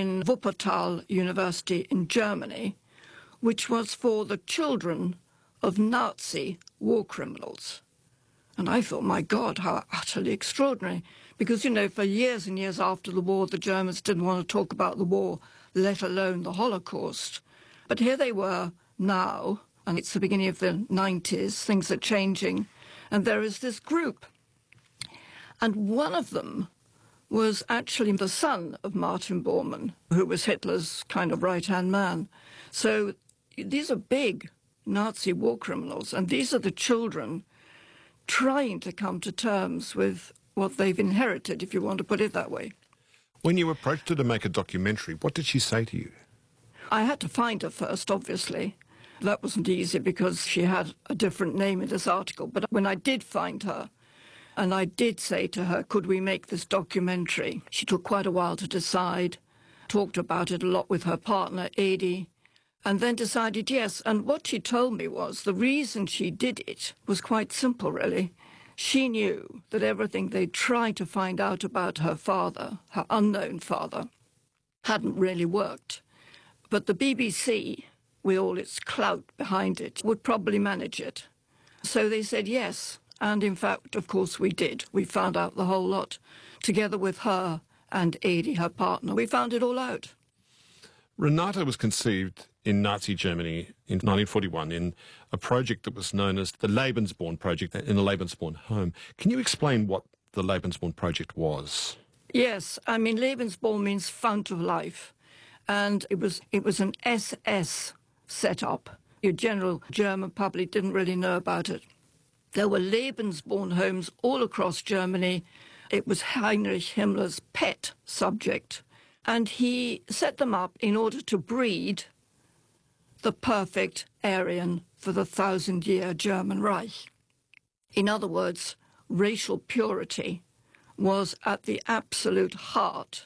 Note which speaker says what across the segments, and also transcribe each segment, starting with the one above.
Speaker 1: in Wuppertal University in Germany, which was for the children of Nazi war criminals. And I thought, my God, how utterly extraordinary. Because, you know, for years and years after the war, the Germans didn't want to talk about the war, let alone the Holocaust. But here they were now, and it's the beginning of the 90s, things are changing, and there is this group. And one of them was actually the son of Martin Bormann, who was Hitler's kind of right-hand man. So these are big Nazi war criminals, and these are the children trying to come to terms with what they've inherited, if you want to put it that way.
Speaker 2: When you approached her to make a documentary, what did she say to you?
Speaker 1: I had to find her first, obviously. That wasn't easy because she had a different name in this article. But when I did find her, and I did say to her, could we make this documentary? She took quite a while to decide, talked about it a lot with her partner, Edi, and then decided yes. And what she told me was the reason she did it was quite simple, really. She knew that everything they tried to find out about her father, her unknown father, hadn't really worked. But the BBC, with all its clout behind it, would probably manage it. So they said yes. And in fact, of course, we did. We found out the whole lot. Together with her and Edi, her partner, we found it all out.
Speaker 2: Renata was conceived in Nazi Germany in 1941 in a project that was known as the Lebensborn Project in a Lebensborn home. Can you explain what the Lebensborn Project was?
Speaker 1: Yes, I mean, Lebensborn means fount of life. And it was an SS setup. Your general German public didn't really know about it. There were Lebensborn homes all across Germany. It was Heinrich Himmler's pet subject. And he set them up in order to breed the perfect Aryan for the 1,000-year German Reich. In other words, racial purity was at the absolute heart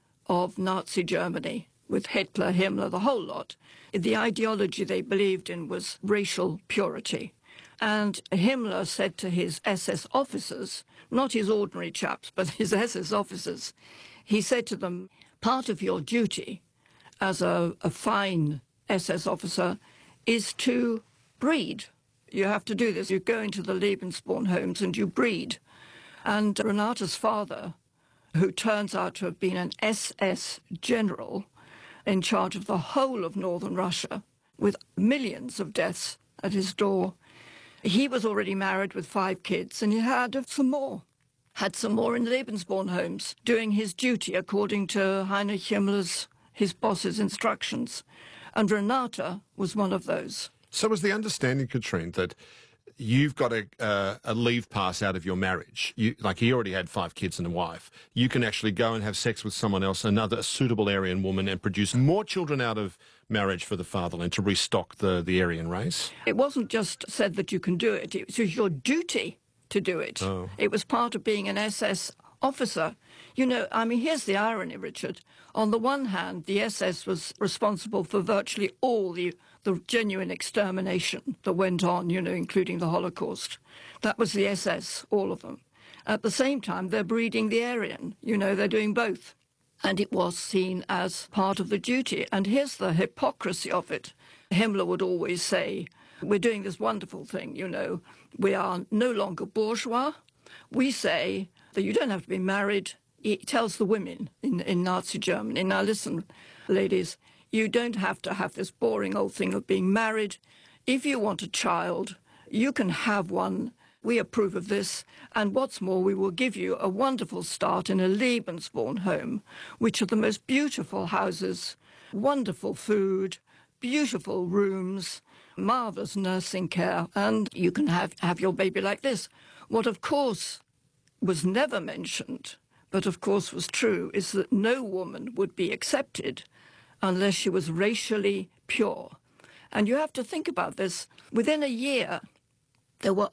Speaker 1: of Nazi Germany, with Hitler, Himmler, the whole lot. The ideology they believed in was racial purity. And Himmler said to his SS officers, not his ordinary chaps, but his SS officers, he said to them, part of your duty as a fine SS officer is to breed. You have to do this. You go into the Lebensborn homes and you breed. And Renata's father, who turns out to have been an SS general in charge of the whole of northern Russia, with millions of deaths at his door, he was already married with 5 kids, and he had some more. Had some more in Lebensborn homes, doing his duty according to Heinrich Himmler's, his boss's instructions. And Renata was one of those.
Speaker 2: So was the understanding, Katrine, that you've got a leave pass out of your marriage? Like he already had 5 kids and a wife. You can actually go and have sex with someone else, a suitable Aryan woman, and produce more children out of marriage for the fatherland to restock the Aryan race?
Speaker 1: It wasn't just said that you can do it. It was your duty to do it.
Speaker 2: Oh.
Speaker 1: It was part of being an SS officer. You know, I mean, here's the irony, Richard. On the one hand, the SS was responsible for virtually all the genuine extermination that went on, you know, including the Holocaust. That was the SS, all of them. At the same time, they're breeding the Aryan. You know, they're doing both. And it was seen as part of the duty. And here's the hypocrisy of it. Himmler would always say, we're doing this wonderful thing, you know. We are no longer bourgeois. We say that you don't have to be married. He tells the women in Nazi Germany, now listen, ladies, you don't have to have this boring old thing of being married. If you want a child, you can have one. We approve of this. And what's more, we will give you a wonderful start in a Lebensborn home, which are the most beautiful houses, wonderful food, beautiful rooms, marvellous nursing care, and you can have your baby like this. What, of course, was never mentioned, but of course was true, is that no woman would be accepted unless she was racially pure. And you have to think about this. Within a year, there were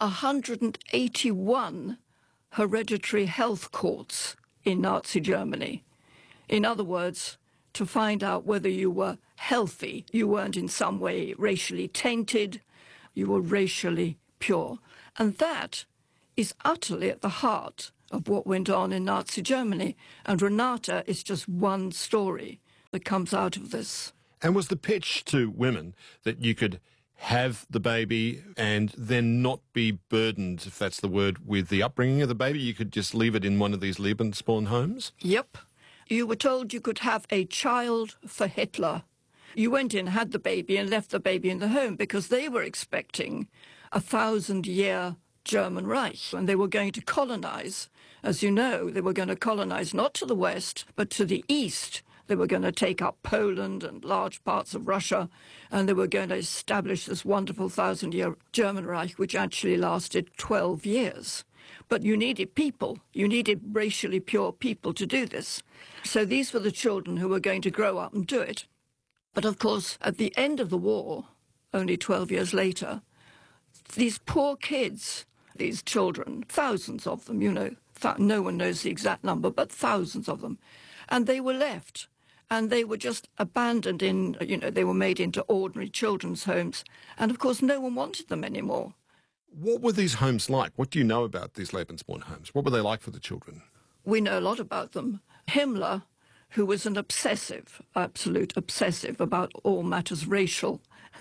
Speaker 1: 181 hereditary health courts in Nazi Germany. In other words, to find out whether you were healthy, you weren't in some way racially tainted, you were racially pure. And that is utterly at the heart of what went on in Nazi Germany. And Renata is just one story. that comes out of this.
Speaker 2: And was the pitch to women that you could have the baby and then not be burdened, if that's the word, with the upbringing of the baby? You could just leave it in one of these Lebensborn homes?
Speaker 1: Yep. You were told you could have a child for Hitler. You went in, had the baby, and left the baby in the home because they were expecting 1,000-year German Reich, and they were going to colonize. As you know, they were going to colonize not to the west, but to the east. They were going to take up Poland and large parts of Russia, and they were going to establish this wonderful 1,000-year German Reich, which actually lasted 12 years. But you needed people. You needed racially pure people to do this. So these were the children who were going to grow up and do it. But of course, at the end of the war, only 12 years later, these poor kids, these children, thousands of them, you know, no one knows the exact number, but thousands of them, and they were left. And they were just abandoned in, you know, they were made into ordinary children's homes. And, of course, no one wanted them anymore.
Speaker 2: What were these homes like? What do you know about these Lebensborn homes? What were they like for the children?
Speaker 1: We know a lot about them. Himmler, who was an obsessive, absolute obsessive about all matters racial,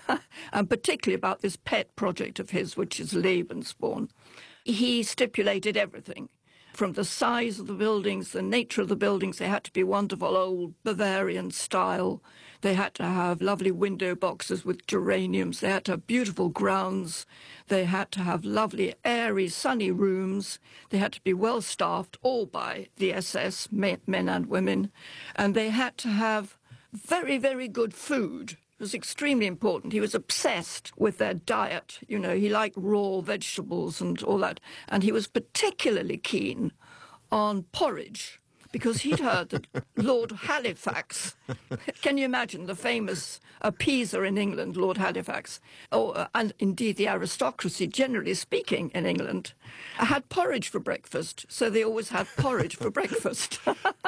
Speaker 1: and particularly about this pet project of his, which is Lebensborn, he stipulated everything. From the size of the buildings, the nature of the buildings, they had to be wonderful old Bavarian style. They had to have lovely window boxes with geraniums. They had to have beautiful grounds. They had to have lovely, airy, sunny rooms. They had to be well staffed, all by the SS, men and women. And they had to have very, very good food. It was extremely important. He was obsessed with their diet. You know, he liked raw vegetables and all that. And he was particularly keen on porridge because he'd heard that Lord Halifax, can you imagine the famous appeaser in England, Lord Halifax, and indeed the aristocracy, generally speaking, in England, had porridge for breakfast. So they always had porridge for breakfast.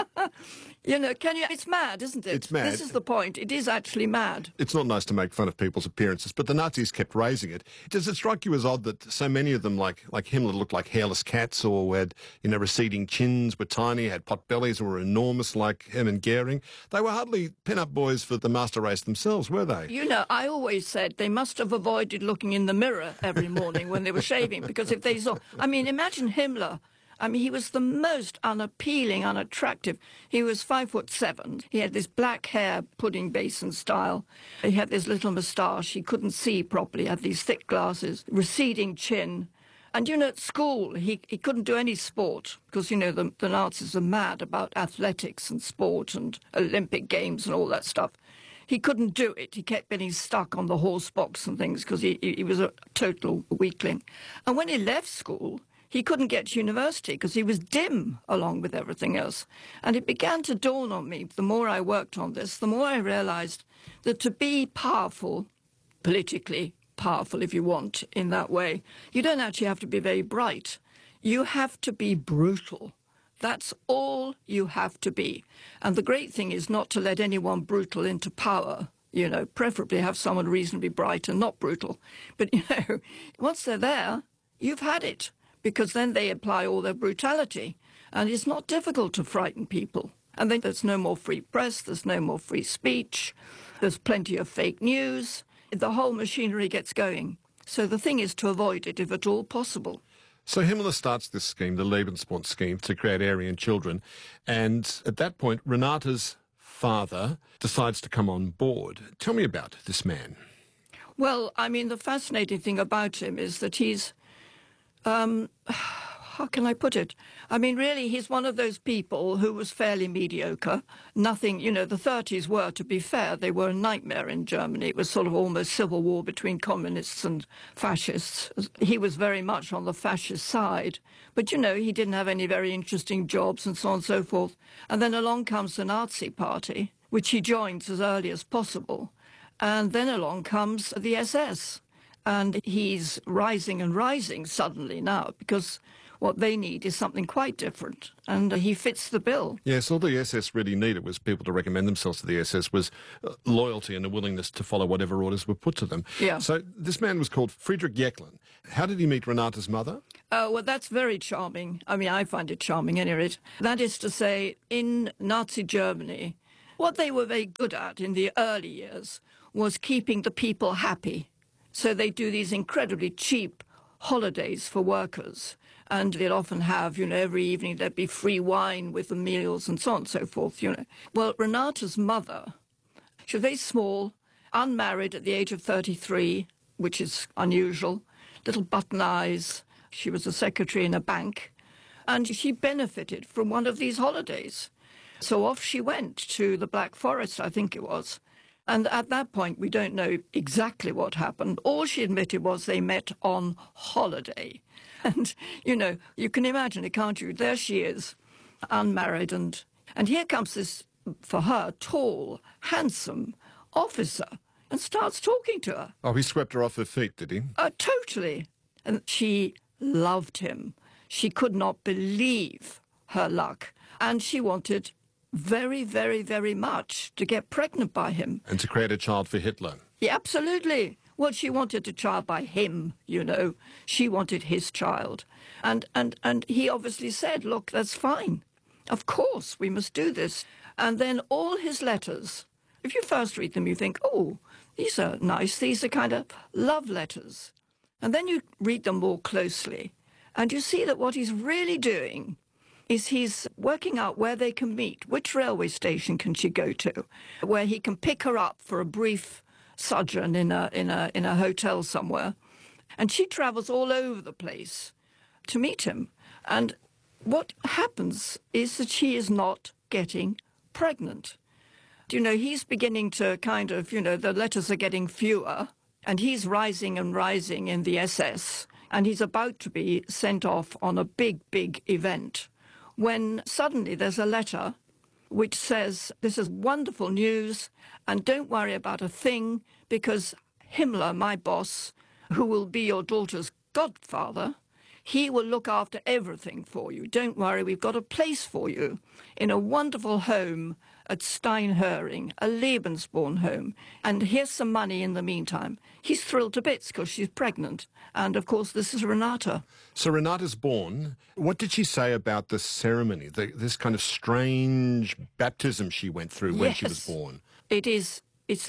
Speaker 1: You know, it's mad, isn't it?
Speaker 2: It's mad.
Speaker 1: This is the point. It is actually mad.
Speaker 2: It's not nice to make fun of people's appearances, but the Nazis kept raising it. Does it strike you as odd that so many of them, like Himmler, looked like hairless cats or had, you know, receding chins, were tiny, had pot bellies, or were enormous like Hermann Goering? They were hardly pin-up boys for the master race themselves, were they?
Speaker 1: You know, I always said they must have avoided looking in the mirror every morning when they were shaving, because if they saw... I mean, imagine Himmler. I mean, he was the most unappealing, unattractive. He was 5'7". He had this black hair, pudding basin style. He had this little moustache. He couldn't see properly. He had these thick glasses, receding chin. And, you know, at school, he couldn't do any sport because, you know, the Nazis are mad about athletics and sport and Olympic Games and all that stuff. He couldn't do it. He kept getting stuck on the horse box and things because he was a total weakling. And when he left school, he couldn't get to university because he was dim along with everything else. And it began to dawn on me, the more I worked on this, the more I realized that to be powerful, politically powerful if you want, in that way, you don't actually have to be very bright. You have to be brutal. That's all you have to be. And the great thing is not to let anyone brutal into power. You know, preferably have someone reasonably bright and not brutal. But, you know, once they're there, you've had it. Because then they apply all their brutality. And it's not difficult to frighten people. And then there's no more free press, there's no more free speech, there's plenty of fake news. The whole machinery gets going. So the thing is to avoid it if at all possible.
Speaker 2: So Himmler starts this scheme, the Lebensborn scheme, to create Aryan children. And at that point, Renata's father decides to come on board. Tell me about this man.
Speaker 1: Well, I mean, the fascinating thing about him is that he's... how can I put it? I mean, really, he's one of those people who was fairly mediocre. Nothing, you know, the 30s were, to be fair, they were a nightmare in Germany. It was sort of almost civil war between communists and fascists. He was very much on the fascist side. But, you know, he didn't have any very interesting jobs and so on and so forth. And then along comes the Nazi Party, which he joins as early as possible. And then along comes the SS. And he's rising and rising suddenly now because what they need is something quite different. And he fits the bill.
Speaker 2: Yes, all the SS really needed was people to recommend themselves to the SS, was loyalty and a willingness to follow whatever orders were put to them.
Speaker 1: Yeah.
Speaker 2: So this man was called Friedrich Jeckeln. How did he meet Renata's mother?
Speaker 1: Oh, well, that's very charming. I mean, I find it charming, at any rate. That is to say, in Nazi Germany, What they were very good at in the early years was keeping the people happy. So they do these incredibly cheap holidays for workers. And they'd often have, every evening there'd be free wine with the meals and so on and so forth. Well, Renata's mother, she was very small, unmarried at the age of 33, which is unusual, little button eyes. She was a secretary in a bank. And she benefited from one of these holidays. So off she went to the Black Forest, I think it was. And at that point, we don't know exactly what happened. All she admitted was they met on holiday. And, you can imagine it, can't you? There she is, unmarried. And here comes this, for her, tall, handsome officer and starts talking to her.
Speaker 2: Oh, he swept her off her feet, did he?
Speaker 1: Totally. And she loved him. She could not believe her luck. And she wanted very, very, very much to get pregnant by him.
Speaker 2: And to create a child for Hitler.
Speaker 1: Yeah, absolutely. Well, she wanted a child by him, She wanted his child. And he obviously said, look, that's fine. Of course, we must do this. And then all his letters, if you first read them, you think, oh, these are nice. These are kind of love letters. And then you read them more closely. And you see that what he's really doing is he's working out where they can meet, which railway station can she go to, where he can pick her up for a brief sojourn in a hotel somewhere. And she travels all over the place to meet him. And what happens is that she is not getting pregnant. He's beginning to kind of, the letters are getting fewer, and he's rising and rising in the SS. And he's about to be sent off on a big, big event when suddenly there's a letter which says, this is wonderful news, and don't worry about a thing, because Himmler, my boss, who will be your daughter's godfather, he will look after everything for you. Don't worry, we've got a place for you in a wonderful home at Steinhöring, a Lebensborn home. And here's some money in the meantime. He's thrilled to bits because she's pregnant. And, of course, this is Renata.
Speaker 2: So Renata's born. What did she say about the ceremony, this kind of strange baptism she went through when she was born?
Speaker 1: It's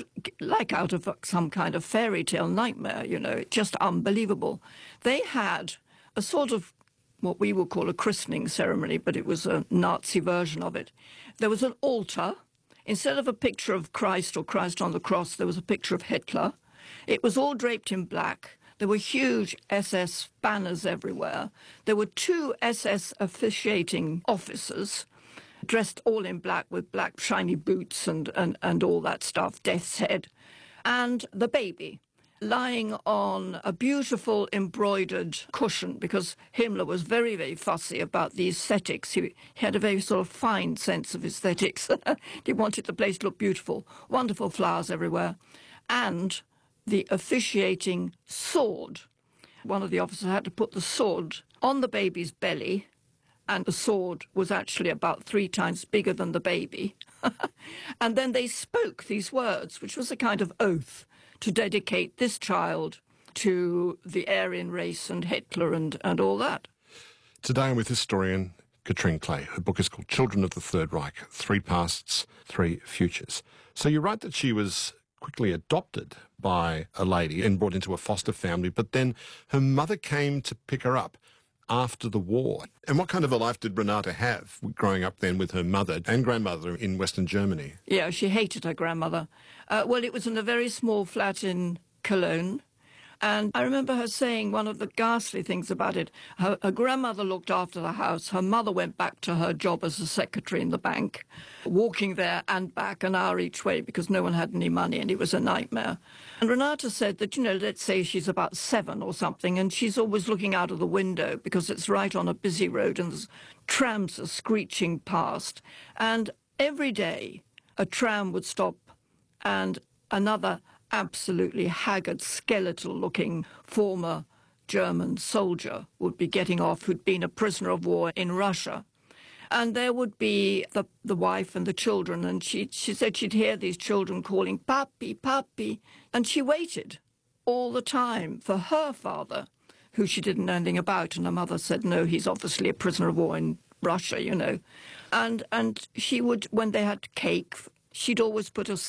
Speaker 1: like out of some kind of fairy tale nightmare, just unbelievable. They had a sort of what we would call a christening ceremony, but it was a Nazi version of it. There was an altar. Instead of a picture of Christ or Christ on the cross, there was a picture of Hitler. It was all draped in black. There were huge SS banners everywhere. There were 2 SS officiating officers dressed all in black with black shiny boots and all that stuff, death's head, and the baby lying on a beautiful embroidered cushion, because Himmler was very, very fussy about the aesthetics. He had a very sort of fine sense of aesthetics. He wanted the place to look beautiful, wonderful flowers everywhere, and the officiating sword. One of the officers had to put the sword on the baby's belly, and the sword was actually about 3 times bigger than the baby. And then they spoke these words, which was a kind of oath, to dedicate this child to the Aryan race and Hitler and all that.
Speaker 2: Today I'm with historian Katrine Clay. Her book is called Children of the Third Reich, 3 Pasts, 3 Futures. So you write that she was quickly adopted by a lady and brought into a foster family, but then her mother came to pick her up after the war. And what kind of a life did Renata have growing up then with her mother and grandmother in Western Germany?
Speaker 1: Yeah, she hated her grandmother. Well, it was in a very small flat in Cologne. And I remember her saying one of the ghastly things about it. Her grandmother looked after the house. Her mother went back to her job as a secretary in the bank, walking there and back an hour each way because no one had any money and it was a nightmare. And Renata said that, let's say she's about 7 or something, and she's always looking out of the window because it's right on a busy road and there's trams are screeching past. And every day a tram would stop and another absolutely haggard, skeletal-looking former German soldier would be getting off who'd been a prisoner of war in Russia. And there would be the wife and the children, and she said she'd hear these children calling, "Papi, Papi," and she waited all the time for her father, who she didn't know anything about, and her mother said, no, he's obviously a prisoner of war in Russia, And she would, when they had cake, she'd always put a